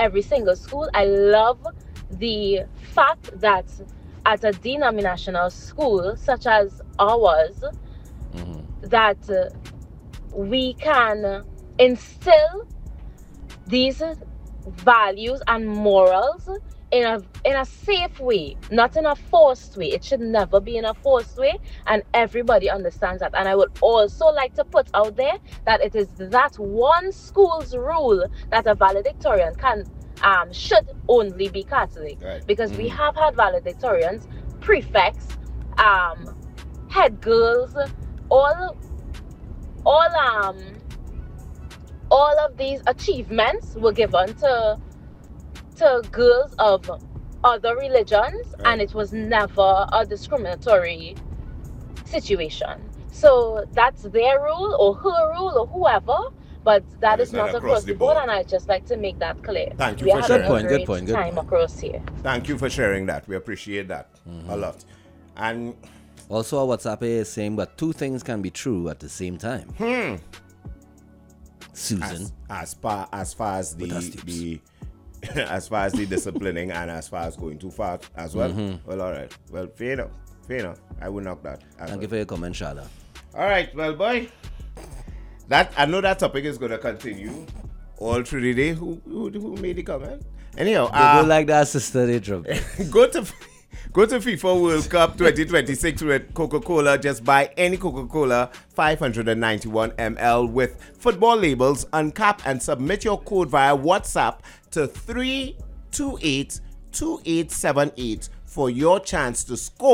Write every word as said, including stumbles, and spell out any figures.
every single school. I love the fact that at a denominational school such as ours, mm-hmm. that uh, we can instill these values and morals in a in a safe way, not in a forced way. It should never be in a forced way, and everybody understands that. And I would also like to put out there that it is that one school's rule that a valedictorian can um should only be Catholic, right. Because mm-hmm. we have had valedictorians, prefects, um head girls, all all um all of these achievements were given to to girls of other religions, right. And it was never a discriminatory situation. So that's their rule or her rule or whoever, but that is not, not across the board, board, and I'd just like to make that clear. Thank you we for sharing. Good point, good point, good time point. Across here. Thank you for sharing that. We appreciate that mm-hmm. a lot. And also, our WhatsApp is saying, but two things can be true at the same time. Hmm. Susan, as, as far as far as the the as far as the disciplining and as far as going too far as well. Mm-hmm. Well, all right. Well, fair enough. Fair enough. I will knock that. Thank well. you for your comment, Shala. All right. Well, boy, that I know that topic is going to continue all through the day. Who who, who made the comment? Anyhow, they uh, don't like that sister. They drop. Go to. Go to FIFA World Cup twenty twenty-six with Coca-Cola. Just buy any Coca-Cola five hundred ninety-one milliliters with football labels, uncap, and submit your code via WhatsApp to three two eight two eight seven eight for your chance to score